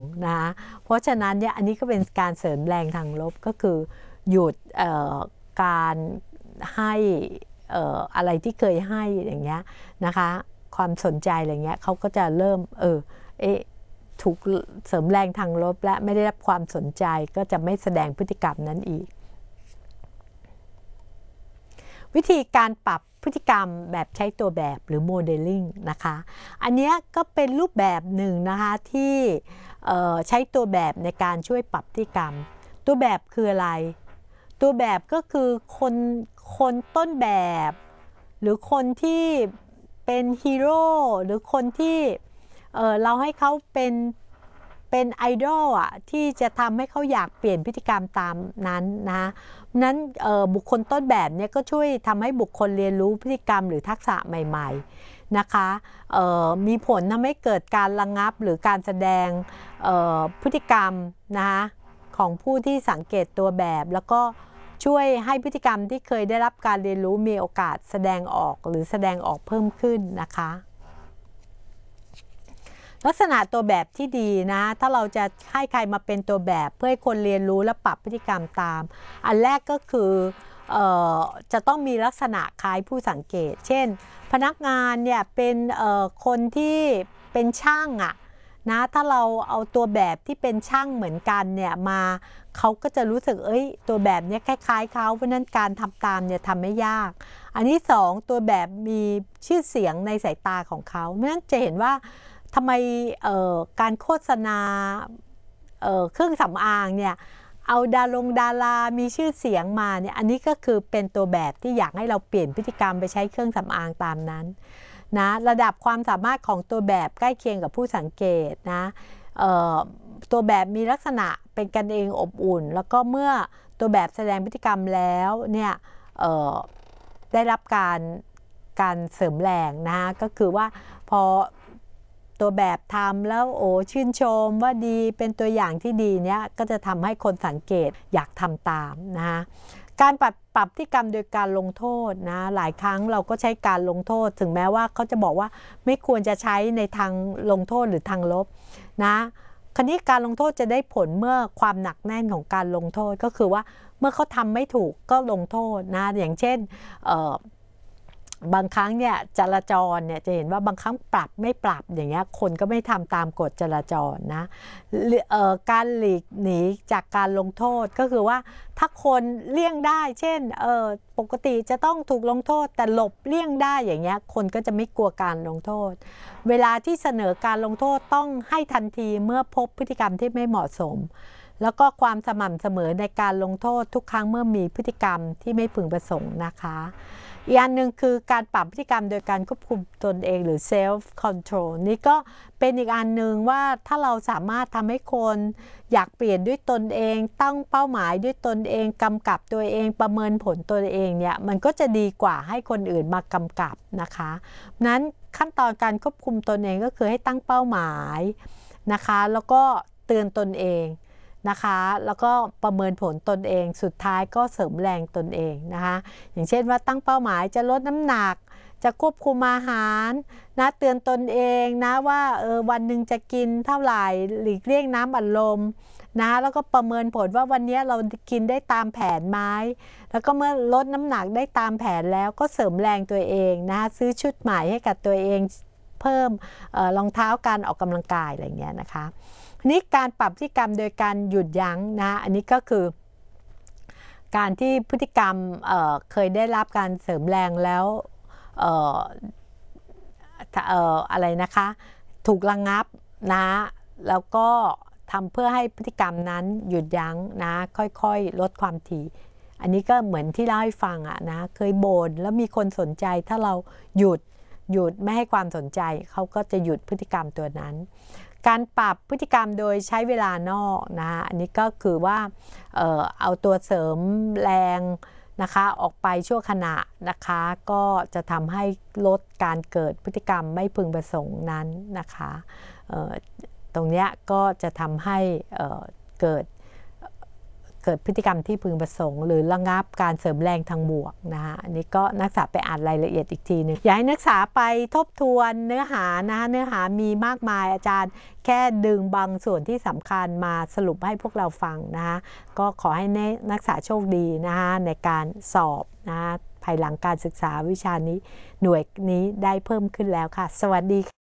นะคะเพราะฉะนั้นเนี่ยอันนี้ก็เป็นการเสริมแรงทางลบก็คือหยุดการให้อะไรที่เคยให้อย่างเงี้ยนะคะความสนใจอะไรเงี้ยเขาก็จะเริ่มถูกเสริมแรงทางลบและไม่ได้รับความสนใจก็จะไม่แสดงพฤติกรรมนั้นอีกวิธีการปรับพฤติกรรมแบบใช้ตัวแบบหรือโมเดลลิ่งนะคะอันนี้ก็เป็นรูปแบบหนึ่งนะคะที่ใช้ตัวแบบในการช่วยปรับพฤติกรรมตัวแบบคืออะไรตัวแบบก็คือคนต้นแบบหรือคนที่เป็นฮีโร่หรือคนที่เราให้เขาเป็นไอดอลอะที่จะทำให้เขาอยากเปลี่ยนพฤติกรรมตามนั้นนะนั้นบุคคลต้นแบบนี้ก็ช่วยทำให้บุคคลเรียนรู้พฤติกรรมหรือทักษะใหม่ๆนะคะมีผลทำให้เกิดการระงับหรือการแสดงพฤติกรรมนะคะของผู้ที่สังเกตตัวแบบแล้วก็ช่วยให้พฤติกรรมที่เคยได้รับการเรียนรู้มีโอกาสแสดงออกหรือแสดงออกเพิ่มขึ้นนะคะลักษณะตัวแบบที่ดีนะถ้าเราจะให้ใครมาเป็นตัวแบบเพื่อให้คนเรียนรู้และปรับพฤติกรรมตามอันแรกก็คือจะต้องมีลักษณะคล้ายผู้สังเกตเช่นพนักงานเนี่ยเป็นคนที่เป็นช่างอะนะถ้าเราเอาตัวแบบที่เป็นช่างเหมือนกันเนี่ยมาเขาก็จะรู้สึกตัวแบบนี้คล้ายๆเขาเพราะนั้นการทำตามเนี่ยทำไม่ยากอันที่สองตัวแบบมีชื่อเสียงในสายตาของเขาเพราะนั้นจะเห็นว่าทำไมการโฆษณาเครื่องสำอางเนี่ยเอาดารามีชื่อเสียงมาเนี่ยอันนี้ก็คือเป็นตัวแบบที่อยากให้เราเปลี่ยนพฤติกรรมไปใช้เครื่องสำอางตามนั้นนะระดับความสามารถของตัวแบบใกล้เคียงกับผู้สังเกตนะตัวแบบมีลักษณะเป็นกันเองอบอุ่นแล้วก็เมื่อตัวแบบแสดงพฤติกรรมแล้วเนี่ยได้รับการเสริมแรงนะก็คือว่าพอตัวแบบทำแล้วชื่นชมว่าดีเป็นตัวอย่างที่ดีเนี้ยก็จะทำให้คนสังเกตอยากทำตามนะการปรับพฤติกรรมโดยการลงโทษนะหลายครั้งเราก็ใช้การลงโทษถึงแม้ว่าเขาจะบอกว่าไม่ควรจะใช้ในทางลงโทษหรือทางลบนะคราวนี้การลงโทษจะได้ผลเมื่อความหนักแน่นของการลงโทษก็คือว่าเมื่อเขาทำไม่ถูกก็ลงโทษนะอย่างเช่นบางครั้งเนี่ยจราจรเนี่ยจะเห็นว่าบางครั้งปรับไม่ปรับอย่างเงี้ยคนก็ไม่ทำตามกฎจราจรนะการหลีกหนีจากการลงโทษก็คือว่าถ้าคนเลี่ยงได้เช่นปกติจะต้องถูกลงโทษแต่หลบเลี่ยงได้อย่างเงี้ยคนก็จะไม่กลัวการลงโทษเวลาที่เสนอการลงโทษต้องให้ทันทีเมื่อพบพฤติกรรมที่ไม่เหมาะสมแล้วก็ความสม่ำเสมอในการลงโทษทุกครั้งเมื่อมีพฤติกรรมที่ไม่พึงประสงค์นะคะอีกอันหนึ่งคือการปรับพฤติกรรมโดยการควบคุมตนเองหรือ self control นี่ก็เป็นอีกอันหนึ่งว่าถ้าเราสามารถทำให้คนอยากเปลี่ยนด้วยตนเองตั้งเป้าหมายด้วยตนเองกำกับตัวเองประเมินผลตัวเองเนี่ยมันก็จะดีกว่าให้คนอื่นมากำกับนะคะนั้นขั้นตอนการควบคุมตนเองก็คือให้ตั้งเป้าหมายนะคะแล้วก็เตือนตนเองนะคะแล้วก็ประเมินผลตนเองสุดท้ายก็เสริมแรงตนเองนะคะอย่างเช่นว่าตั้งเป้าหมายจะลดน้ำหนักจะควบคุมอาหารนะเตือนตนเองนะว่าวันหนึ่งจะกินเท่าไหร่หลีกเลี่ยงน้ำอัดลมนะแล้วก็ประเมินผลว่าวันนี้เรากินได้ตามแผนไหมแล้วก็เมื่อลดน้ำหนักได้ตามแผนแล้วก็เสริมแรงตัวเองนะซื้อชุดใหม่ให้กับตัวเองเพิ่มรองเท้าการออกกำลังกายอะไรเงี้ยนะคะนี่การปรับพฤติกรรมโดยการหยุดยั้งนะอันนี้ก็คือการที่พฤติกรรมเคยได้รับการเสริมแรงแล้วอะไรนะคะถูกระงับนะแล้วก็ทำเพื่อให้พฤติกรรมนั้นหยุดยั้งนะค่อยๆลดความถี่อันนี้ก็เหมือนที่เล่าให้ฟังอะนะเคยบ่นแล้วมีคนสนใจถ้าเราหยุดไม่ให้ความสนใจเขาก็จะหยุดพฤติกรรมตัวนั้นการปรับพฤติกรรมโดยใช้เวลานอกนะอันนี้ก็คือว่าเอาตัวเสริมแรงนะคะออกไปชั่วขณะนะคะก็จะทำให้ลดการเกิดพฤติกรรมไม่พึงประสงค์นั้นนะคะตรงนี้ก็จะทำให้เกิดเกิดพฤติกรรมที่พึงประสงค์หรือระงับการเสริมแรงทางบวกนะคะอันนี้ก็นักศึกษาไปอ่านรายละเอียดอีกทีนึงอยากให้นักศึกษาไปทบทวนเนื้อหานะคะเนื้อหามีมากมายอาจารย์แค่ดึงบางส่วนที่สำคัญมาสรุปให้พวกเราฟังนะคะก็ขอให้นักศึกษาโชคดีนะคะในการสอบนะคะภายหลังการศึกษาวิชานี้หน่วยนี้ได้เพิ่มขึ้นแล้วค่ะสวัสดีค่ะ